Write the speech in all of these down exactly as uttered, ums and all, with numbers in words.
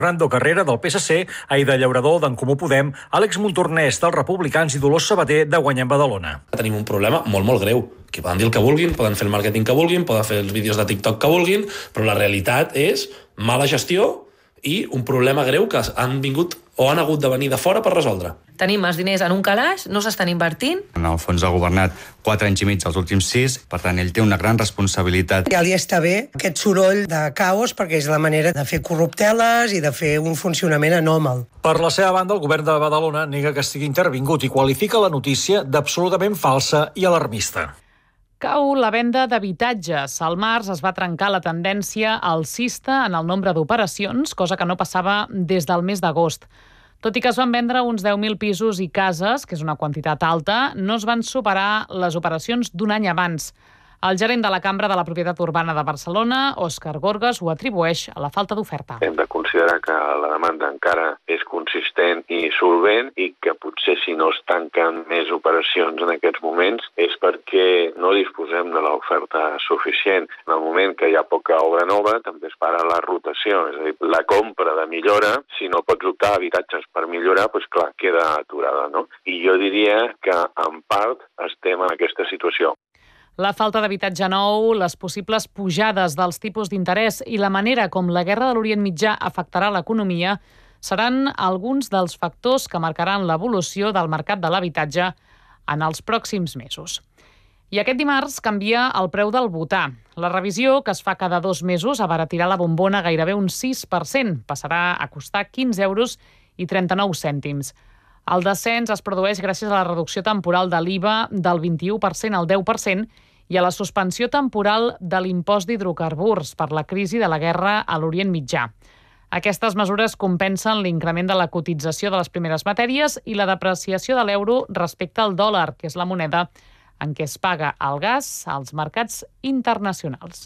Fernando Carrera, del P S C, Aida Llaurador, d'en Comú Podem, Àlex Montornès, dels Republicans, i Dolors Sabater, de Guanyem Badalona. Tenim un problema molt, molt greu, que poden dir el que vulguin, poden fer el màrqueting que vulguin, poden fer els vídeos de TikTok que vulguin, però la realitat és mala gestió i un problema greu que han vingut o han hagut de venir de fora per resoldre. Tenim els diners en un calaix, no s'estan invertint. En el fons ha governat quatre anys i mig dels últims sis, per tant, ell té una gran responsabilitat. Ja li està bé aquest soroll de caos perquè és la manera de fer corrupteles i de fer un funcionament anòmal. Per la seva banda, el govern de Badalona nega que estigui intervingut i qualifica la notícia d'absolutament falsa i alarmista. Cau la venda d'habitatges. Al març es va trencar la tendència alcista en el nombre d'operacions, cosa que no passava des del mes d'agost. Tot i que es van vendre uns deu mil pisos i cases, que és una quantitat alta, no es van superar les operacions d'un any abans. El gerent de la Cambra de la Propietat Urbana de Barcelona, Òscar Gorgas, ho atribueix a la falta d'oferta. Hem de considerar que la demanda encara és consistent i solvent i que potser si no es tanquen més operacions en aquests moments és perquè no disposem de l'oferta suficient. En el moment que hi ha poca obra nova també es para la rotació, és a dir, la compra de millora, si no pots optar a habitatges per millorar, doncs clar, queda aturada, no? I jo diria que en part estem en aquesta situació. La falta d'habitatge nou, les possibles pujades dels tipus d'interès i la manera com la guerra de l'Orient Mitjà afectarà l'economia seran alguns dels factors que marcaran l'evolució del mercat de l'habitatge en els pròxims mesos. I aquest dimarts canvia el preu del butà. La revisió, que es fa cada dos mesos, abaratirà la bombona gairebé un sis per cent. Passarà a costar quinze euros i trenta-nou cèntims. El descens es produeix gràcies a la reducció temporal de l'I V A del vint-i-u per cent al deu per cent i a la suspensió temporal de l'impost d'hidrocarburs per la crisi de la guerra a l'Orient Mitjà. Aquestes mesures compensen l'increment de la cotització de les primeres matèries i la depreciació de l'euro respecte al dòlar, que és la moneda en què es paga el gas als mercats internacionals.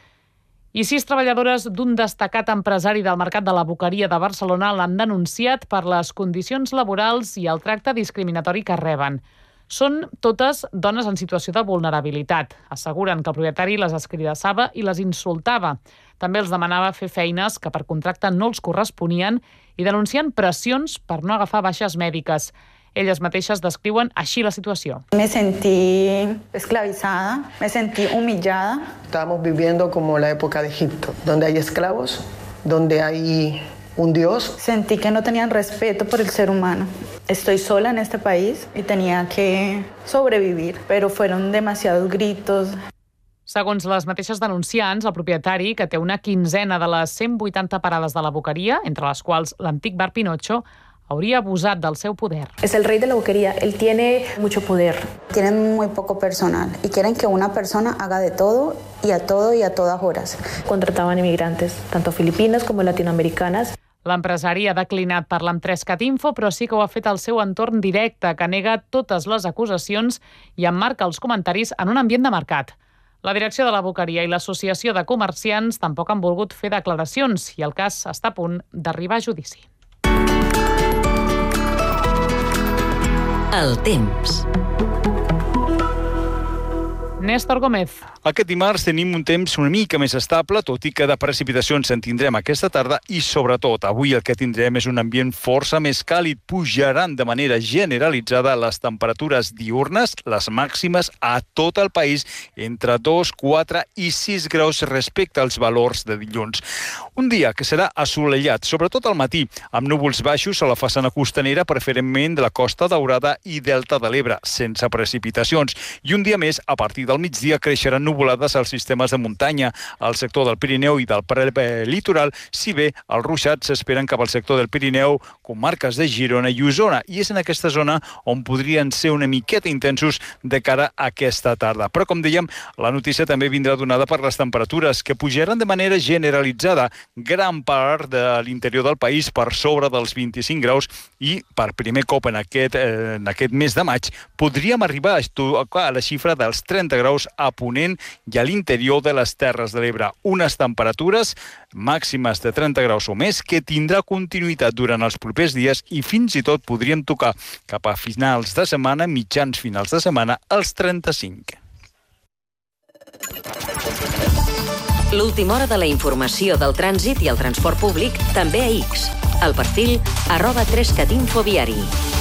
I sis treballadores d'un destacat empresari del mercat de la Boqueria de Barcelona l'han denunciat per les condicions laborals i el tracte discriminatori que reben. Són totes dones en situació de vulnerabilitat. Asseguren que el propietari les escridassava i les insultava. També els demanava fer feines que per contracte no els corresponien i denuncien pressions per no agafar baixes mèdiques. Elles mateixes descriuen així la situació. Me sentí esclavizada, me sentí humillada. Estábamos viviendo como la época de Egipto, donde hay esclavos, donde hay un Dios. Sentí que no tenían respeto por el ser humano. Estoy sola en este país y tenía que sobrevivir, pero fueron demasiados gritos. Segons les mateixes denunciants, el propietari, que té una quinzena de les cent vuitanta parades de la Boqueria, entre les quals l'antic bar Pinocho, hauria abusat del seu poder. Es el rey de la boquería, él tiene mucho poder. Tienen muy poco personal y quieren que una persona haga de todo y a todo y a todas horas. Contrataban inmigrantes, tanto filipinas como latinoamericanas. L'empresari ha declinat parlar amb Trescatinfo, però sí que ho ha fet al seu entorn directe, que nega totes les acusacions i emmarca els comentaris en un ambient de mercat. La direcció de la Boqueria i l'Associació de Comerciants tampoc han volgut fer declaracions i el cas està a punt d'arribar a judici. El temps. Néstor Gómez. Aquest dimarts tenim un temps una mica més estable, tot i que de precipitacions en tindrem aquesta tarda i, sobretot, avui el que tindrem és un ambient força més càlid. Pujaran de manera generalitzada les temperatures diürnes, les màximes a tot el país, entre dos, quatre i sis graus respecte als valors de dilluns. Un dia que serà assolellat, sobretot al matí, amb núvols baixos a la façana costanera, preferentment de la Costa Daurada i Delta de l'Ebre, sense precipitacions. I un dia més, a partir del migdia, creixeran nuvolades als sistemes de muntanya, al sector del Pirineu i del prelitoral, si bé els ruixats s'esperen cap al sector del Pirineu, comarques de Girona i Osona, i és en aquesta zona on podrien ser una miqueta intensos de cara a aquesta tarda. Però, com dèiem, la notícia també vindrà donada per les temperatures, que pujaran de manera generalitzada, gran part de l'interior del país per sobre dels vint-i-cinc graus, i per primer cop en aquest, eh, en aquest mes de maig podríem arribar a la xifra dels trenta graus a Ponent i a l'interior de les Terres de l'Ebre. Unes temperatures màximes de trenta graus o més que tindrà continuïtat durant els propers dies i fins i tot podríem tocar cap a finals de setmana, mitjans finals de setmana, els trenta-cinc. L'última hora de la informació del trànsit i el transport públic també a X. El perfil arroba trescatinfoviari.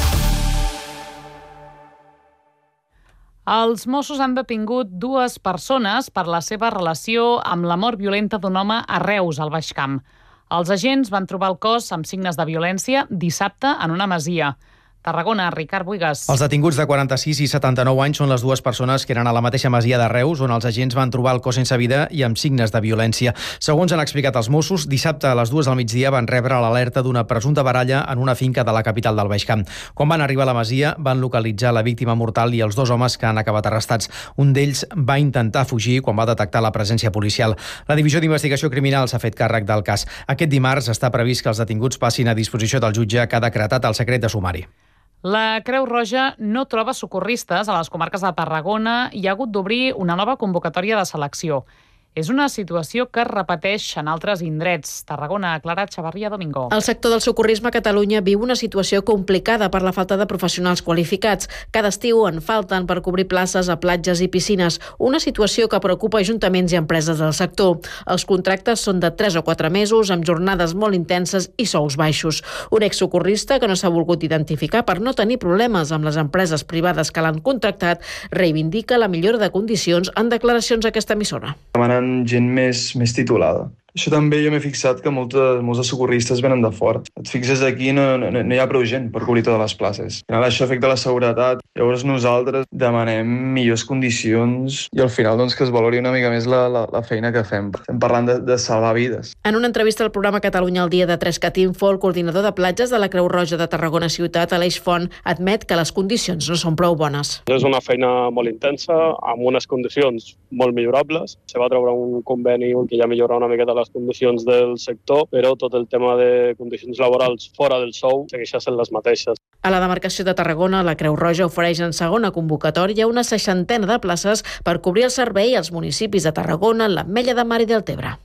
Els Mossos han detingut dues persones per la seva relació amb la mort violenta d'un home a Reus, al Baix Camp. Els agents van trobar el cos amb signes de violència dissabte en una masia. Tarragona, Ricard Buigas. Els detinguts de quaranta-sis i setanta-nou anys són les dues persones que eren a la mateixa masia de Reus, on els agents van trobar el cos sense vida i amb signes de violència. Segons han explicat els Mossos, dissabte a les dues del migdia van rebre l'alerta d'una presumpta baralla en una finca de la capital del Baix Camp. Quan van arribar a la masia, van localitzar la víctima mortal i els dos homes que han acabat arrestats. Un d'ells va intentar fugir quan va detectar la presència policial. La Divisió d'Investigació Criminal s'ha fet càrrec del cas. Aquest dimarts està previst que els detinguts passin a disposició del jutge que ha decretat el secret de sumari. La Creu Roja no troba socorristes a les comarques de Tarragona i ha hagut d'obrir una nova convocatòria de selecció. És una situació que es repeteix en altres indrets. Tarragona, Clara Chavarria Domingo. El sector del socorrisme a Catalunya viu una situació complicada per la falta de professionals qualificats. Cada estiu en falten per cobrir places a platges i piscines, una situació que preocupa ajuntaments i empreses del sector. Els contractes són de tres o quatre mesos, amb jornades molt intenses i sous baixos. Un exsocorrista que no s'ha volgut identificar per no tenir problemes amb les empreses privades que l'han contractat reivindica la millora de condicions en declaracions a aquesta emissora. Demanen gent més, més titulada. Això també jo m'he fixat que moltes, molts de socorristes venen de fora. Et fixes aquí, no, no, no hi ha prou gent per cobrir totes les places. Al final això afecta la seguretat. Llavors nosaltres demanem millors condicions i al final doncs, que es valori una mica més la, la, la feina que fem. Estem parlant de, de salvar vides. En una entrevista al programa Catalunya al dia de Trescatinfo, el coordinador de platges de la Creu Roja de Tarragona Ciutat, Aleix Font, admet que les condicions no són prou bones. És una feina molt intensa, amb unes condicions molt millorables. Se va treure un conveni que ja millora una miqueta les condicions del sector, però tot el tema de condicions laborals fora del sou segueix sent les mateixes. A la demarcació de Tarragona, la Creu Roja ofereix en segona convocatòria una seixantena de places per cobrir el servei als municipis de Tarragona, l'Ametlla de Mar i Deltebre.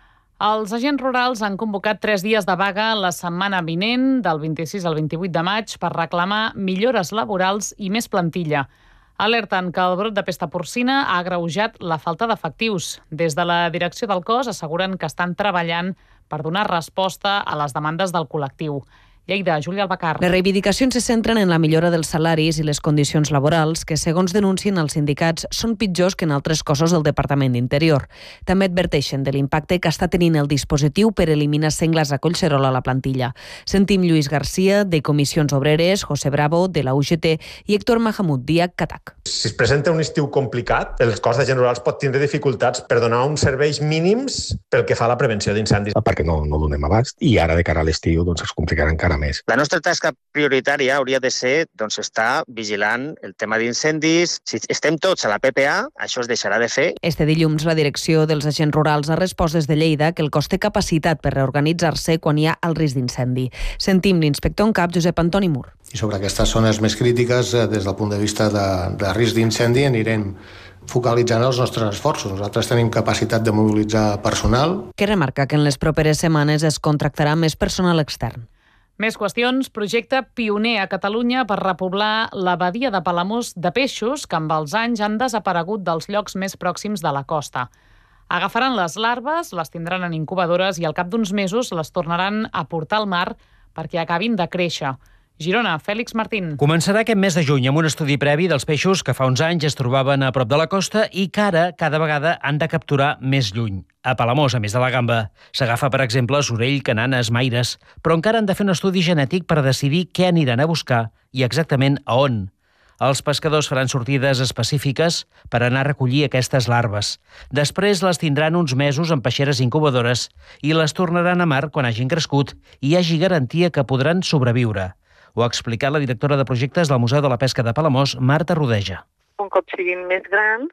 Els agents rurals han convocat tres dies de vaga la setmana vinent, del vint-i-sis al vint-i-vuit de maig, per reclamar millores laborals i més plantilla. Alerten que el brot de pesta porcina ha agreujat la falta d'efectius. Des de la direcció del cos asseguren que estan treballant per donar resposta a les demandes del col·lectiu. Lleida, Júlia Albacar. Les reivindicacions se centren en la millora dels salaris i les condicions laborals que, segons denuncien els sindicats, són pitjors que en altres cossos del Departament d'Interior. També adverteixen de l'impacte que està tenint el dispositiu per eliminar senglars a Collserola a la plantilla. Sentim Lluís Garcia, de Comissions Obreres, José Bravo, de la U G T, i Héctor Mahamud, d'I A C Catac. Si es presenta un estiu complicat, el cos d'agents rurals pot tindre dificultats per donar uns serveis mínims pel que fa a la prevenció d'incendis. Perquè no, no donem abast i ara de cara a l'estiu doncs, es complicarà encara més. La nostra tasca prioritària hauria de ser doncs, estar vigilant el tema d'incendis. Si estem tots a la P P A, això es deixarà de fer. Este dilluns, la direcció dels agents rurals ha respost des de Lleida que el cos té capacitat per reorganitzar-se quan hi ha el risc d'incendi. Sentim l'inspector en cap, Josep Antoni Mur. I sobre aquestes zones més crítiques, des del punt de vista de, de risc d'incendi, anirem focalitzant els nostres esforços. Nosaltres tenim capacitat de mobilitzar personal. Que remarca que en les properes setmanes es contractarà més personal extern. Més qüestions. Projecte pioner a Catalunya per repoblar la badia de Palamós de peixos que amb els anys han desaparegut dels llocs més pròxims de la costa. Agafaran les larves, les tindran en incubadores i al cap d'uns mesos les tornaran a portar al mar perquè acabin de créixer. Girona, Fèlix Martín. Començarà aquest mes de juny amb un estudi previ dels peixos que fa uns anys es trobaven a prop de la costa i que ara cada vegada han de capturar més lluny. A Palamós, a més de la gamba, s'agafa, per exemple, sorell, cananes, maires, però encara han de fer un estudi genètic per decidir què aniran a buscar i exactament a on. Els pescadors faran sortides específiques per anar a recollir aquestes larves. Després les tindran uns mesos en peixeres incubadores i les tornaran a mar quan hagin crescut i hi hagi garantia que podran sobreviure. Ho ha explicat la directora de projectes del Museu de la Pesca de Palamós, Marta Rodeja. Un cop siguin més grans,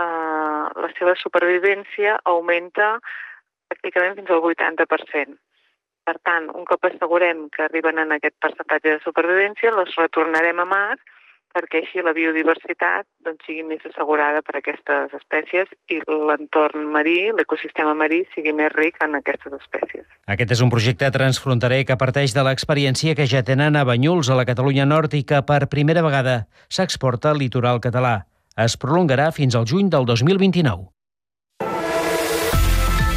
eh, la seva supervivència augmenta pràcticament fins al vuitanta per cent. Per tant, un cop assegurem que arriben en aquest percentatge de supervivència, les retornarem a mar perquè així la biodiversitat doncs, sigui més assegurada per aquestes espècies i l'entorn marí, l'ecosistema marí, sigui més ric en aquestes espècies. Aquest és un projecte transfronterer que parteix de l'experiència que ja tenen a Banyuls, a la Catalunya Nord, i que per primera vegada s'exporta al litoral català. Es prolongarà fins al juny del dos mil vint-i-nou.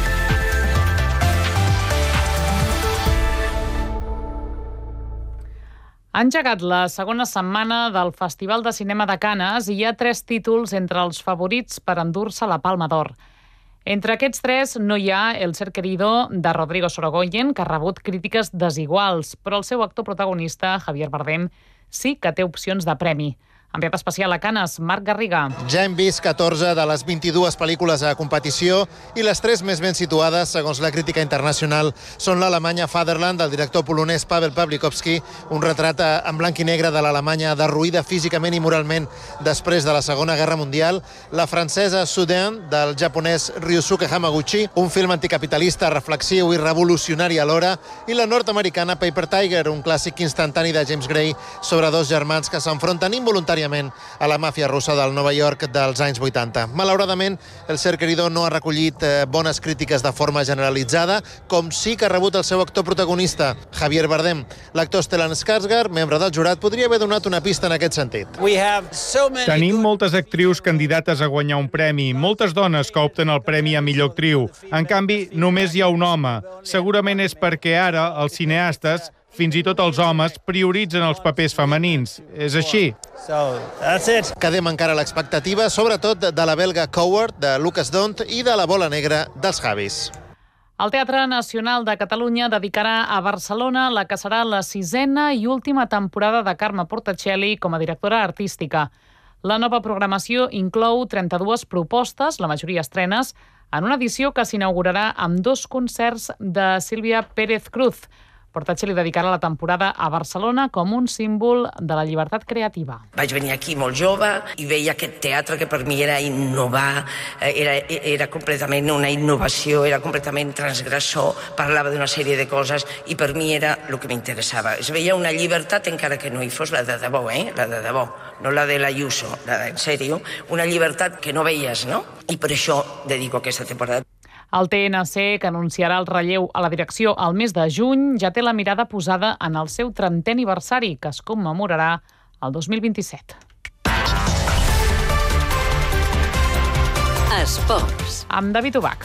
Ha engegat la segona setmana del Festival de Cinema de Canes i hi ha tres títols entre els favorits per endur-se la Palma d'Or. Entre aquests tres no hi ha El ser querido de Rodrigo Sorogoyen, que ha rebut crítiques desiguals, però el seu actor protagonista, Javier Bardem, sí que té opcions de premi. Enviat especial a Canes, Marc Garriga. Ja hem vist catorze de les vint-i-dues pel·lícules a competició i les tres més ben situades, segons la crítica internacional, són l'Alemanya Fatherland, del director polonès Paweł Pawlikowski, un retrat en blanc i negre de l'Alemanya derruïda físicament i moralment després de la Segona Guerra Mundial, la francesa Soudain, del japonès Ryusuke Hamaguchi, un film anticapitalista, reflexiu i revolucionari alhora, i la nord-americana Paper Tiger, un clàssic instantani de James Gray sobre dos germans que s'enfronten involuntàriament a la màfia russa del Nova York dels anys vuitanta. Malauradament, El ser querido no ha recollit eh, bones crítiques de forma generalitzada, com sí que ha rebut el seu actor protagonista, Javier Bardem. L'actor Stellan Skarsgård, membre del jurat, podria haver donat una pista en aquest sentit. Tenim moltes actrius candidates a guanyar un premi, moltes dones que opten el premi a millor actriu. En canvi, només hi ha un home. Segurament és perquè ara els cineastes, fins i tot els homes, prioritzen els papers femenins. És així. Quedem encara a l'expectativa, sobretot de la belga Coward, de Lucas Dont, i de La bola negra dels Javis. El Teatre Nacional de Catalunya dedicarà a Barcelona la que serà la sisena i última temporada de Carme Portacelli com a directora artística. La nova programació inclou trenta-dues propostes, la majoria estrenes, en una edició que s'inaugurarà amb dos concerts de Sílvia Pérez Cruz. Portacelli dedicarà la temporada a Barcelona com un símbol de la llibertat creativa. Vaig venir aquí molt jove i veia aquest teatre que per mi era innovar, era, era completament una innovació, era completament transgressor, parlava d'una sèrie de coses i per mi era el que m'interessava. Es veia una llibertat, encara que no hi fos la de debò, eh? la de debò, no la de l'Ayuso, la de, en sèrio, una llibertat que no veies, no? I per això dedico aquesta temporada. El T N C, que anunciarà el relleu a la direcció al mes de juny, ja té la mirada posada en el seu trentè aniversari, que es commemorarà el dos mil vint-i-set. Esports. Amb David Ubach.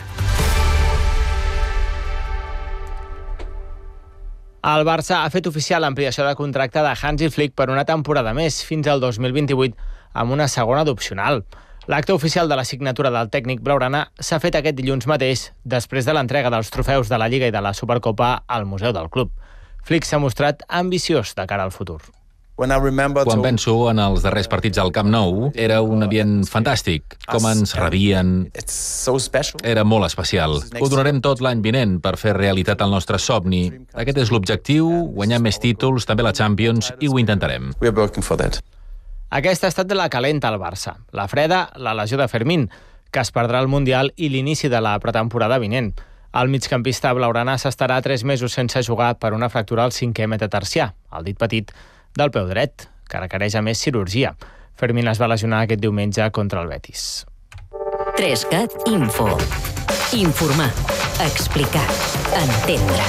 El Barça ha fet oficial l'ampliació de contracte de Hansi Flick per una temporada més, fins al dos mil vint-i-vuit, amb una segona d'opcional. L'acte oficial de la signatura del tècnic blaugrana s'ha fet aquest dilluns mateix, després de l'entrega dels trofeus de la Lliga i de la Supercopa al Museu del Club. Flick s'ha mostrat ambiciós de cara al futur. Quan penso en els darrers partits al Camp Nou, era un ambient fantàstic. Com ens rebien... Era molt especial. Ho donarem tot l'any vinent per fer realitat el nostre somni. Aquest és l'objectiu, guanyar més títols, també la Champions, i ho intentarem. Aquesta ha estat la calenta al Barça. La freda, la lesió de Fermín, que es perdrà el Mundial i l'inici de la pretemporada vinent. El migcampista blaugrana s'estarà tres mesos sense jugar per una fractura al cinquè metatarsià, el dit petit del peu dret, que requereix a més cirurgia. Fermín es va lesionar aquest diumenge contra el Betis. Trescat Info. Informar, explicar, entendre.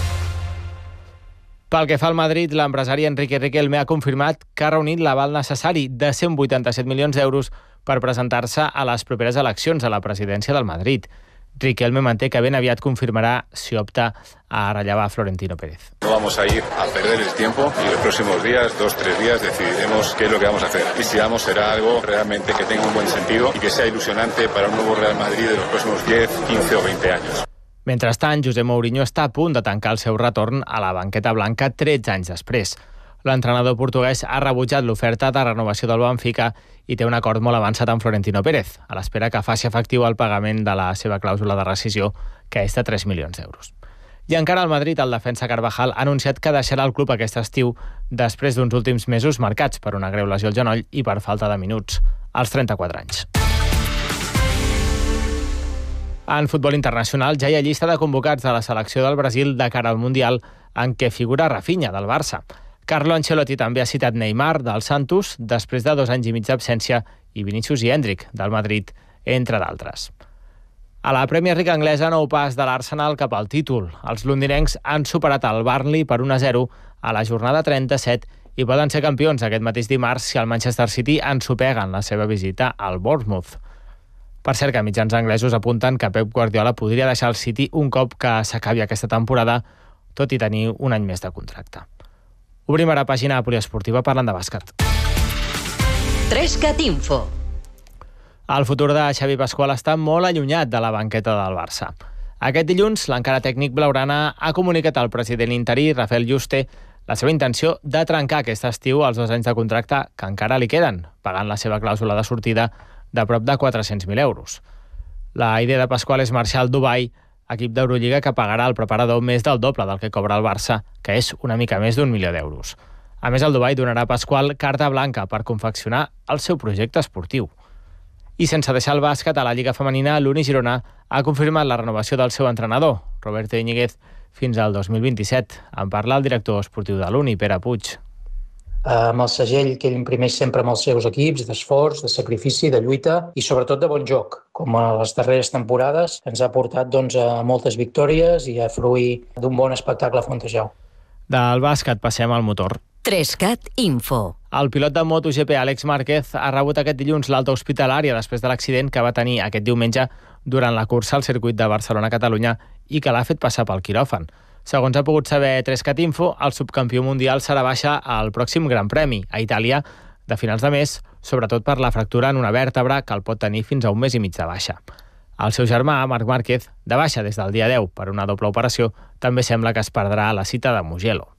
Pel que fa al Madrid, l'empresari Enrique Riquelme ha confirmat que ha reunit l'aval necessari de cent vuitanta-set milions d'euros per presentar-se a les properes eleccions a la presidència del Madrid. Riquelme manté que ben aviat confirmarà si opta a rellevar Florentino Pérez. No vamos a ir a perder el tiempo y los próximos días, dos, tres días, decidiremos qué es lo que vamos a hacer. Y si vamos, será algo realmente que tenga un buen sentido y que sea ilusionante para un nuevo Real Madrid de los próximos diez, quince o veinte años. Mentrestant, José Mourinho està a punt de tancar el seu retorn a la banqueta blanca tretze anys després. L'entrenador portuguès ha rebutjat l'oferta de renovació del Benfica i té un acord molt avançat amb Florentino Pérez, a l'espera que faci efectiu el pagament de la seva clàusula de rescissió, que és de tres milions d'euros. I encara al Madrid, el defensa Carvajal ha anunciat que deixarà el club aquest estiu després d'uns últims mesos marcats per una greu lesió al genoll i per falta de minuts, als trenta-quatre anys. En futbol internacional ja hi ha llista de convocats de la selecció del Brasil de cara al Mundial, en què figura Rafinha, del Barça. Carlo Ancelotti també ha citat Neymar, del Santos, després de dos anys i mig d'absència, i Vinícius i Hendrik, del Madrid, entre d'altres. A la Premier League anglesa, nou pas de l'Arsenal cap al títol. Els londinencs han superat el Burnley per un a zero a la jornada trenta-set i poden ser campions aquest mateix dimarts si el Manchester City ensopega en la seva visita al Bournemouth. Per cert, que mitjans anglesos apunten que Pep Guardiola podria deixar el City un cop que s'acabi aquesta temporada, tot i tenir un any més de contracte. Obrim ara pàgina poliesportiva parlant de bàsquet. Trescat Info. El futur de Xavi Pasqual està molt allunyat de la banqueta del Barça. Aquest dilluns, l'encara tècnic blaugrana ha comunicat al president interí, Rafael Juste, la seva intenció de trencar aquest estiu els dos anys de contracte que encara li queden, pagant la seva clàusula de sortida de prop de quatre-cents mil euros. La idea de Pasqual és marxar al Dubai, equip d'Eurolliga que pagarà al preparador més del doble del que cobra el Barça, que és una mica més d'un milió d'euros. A més, el Dubai donarà a Pasqual carta blanca per confeccionar el seu projecte esportiu. I sense deixar el bàsquet, a la Lliga Femenina, l'Uni Girona ha confirmat la renovació del seu entrenador, Roberto Íñiguez, fins al dos mil vint-i-set. En parla el director esportiu de l'Uni, Pere Puig. Amb el segell que ell imprimeix sempre amb els seus equips, d'esforç, de sacrifici, de lluita i sobretot de bon joc. Com a les darreres temporades ens ha portat doncs, a moltes victòries i a fruir d'un bon espectacle a Fontejau. Del bàsquet passem al motor. Trescat Info. El pilot de MotoGP, Àlex Márquez, ha rebut aquest dilluns l'alta hospitalària després de l'accident que va tenir aquest diumenge durant la cursa al circuit de Barcelona-Catalunya i que l'ha fet passar pel quiròfan. Segons ha pogut saber Trescat Info, el subcampió mundial serà baixa al pròxim Gran Premi, a Itàlia, de finals de mes, sobretot per la fractura en una vèrtebra que el pot tenir fins a un mes i mig de baixa. El seu germà, Marc Márquez, de baixa des del dia deu per una doble operació, també sembla que es perdrà a la cita de Mugello.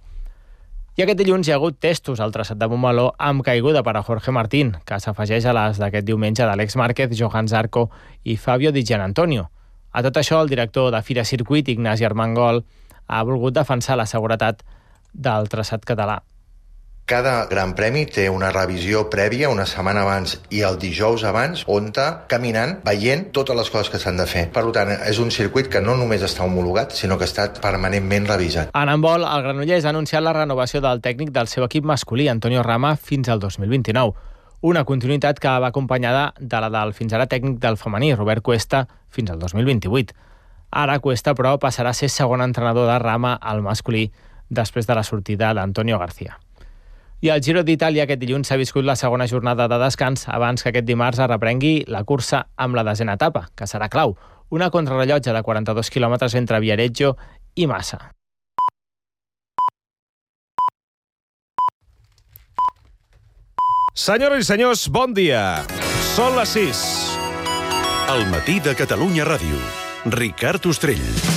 I aquest dilluns hi ha hagut testos al traçat de Montmeló amb caiguda per a Jorge Martín, que s'afegeix a les d'aquest diumenge d'Àlex Márquez, Johan Zarco i Fabio Di Gianantonio. A tot això, el director de Fira Circuit, Ignasi Armengol, ha volgut defensar la seguretat del traçat català. Cada Gran Premi té una revisió prèvia una setmana abans i el dijous abans, on està caminant, veient totes les coses que s'han de fer. Per tant, és un circuit que no només està homologat, sinó que està permanentment revisat. En handbol, el Granollers ha anunciat la renovació del tècnic del seu equip masculí, Antonio Rama, fins al dos mil vint-i-nou. Una continuïtat que va acompanyada de la del fins ara tècnic del femení, Robert Cuesta, fins al dos mil vint-i-vuit. Ara Cuesta, però, passarà a ser segon entrenador de Rama al masculí després de la sortida d'Antonio García. I al Giro d'Itàlia aquest dilluns s'ha viscut la segona jornada de descans abans que aquest dimarts es reprengui la cursa amb la desena etapa, que serà clau, una contrarrellotge de quaranta-dos quilòmetres entre Viareggio i Massa. Senyores i senyors, bon dia. Són les sis. El matí de Catalunya Ràdio. Ricard Ostrell.